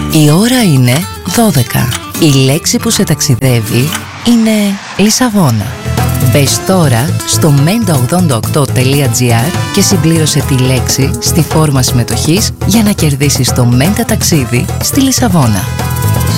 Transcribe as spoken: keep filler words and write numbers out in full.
Η ώρα είναι δώδεκα. Η λέξη που σε ταξιδεύει είναι Λισαβόνα. Μπες τώρα στο μέντα ογδόντα οκτώ τελεία τζι άρ και συμπλήρωσε τη λέξη στη φόρμα συμμετοχής για να κερδίσεις το Μέντα ταξίδι στη Λισαβόνα.